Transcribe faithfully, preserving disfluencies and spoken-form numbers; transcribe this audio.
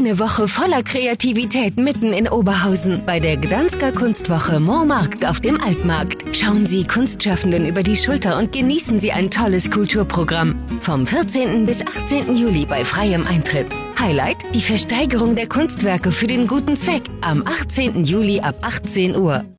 Eine Woche voller Kreativität mitten in Oberhausen bei der Gdansker Kunstwoche Montmarkt auf dem Altmarkt. Schauen Sie Kunstschaffenden über die Schulter und genießen Sie ein tolles Kulturprogramm. Vom vierzehnten bis achtzehnten Juli bei freiem Eintritt. Highlight: die Versteigerung der Kunstwerke für den guten Zweck am achtzehnten Juli ab achtzehn Uhr.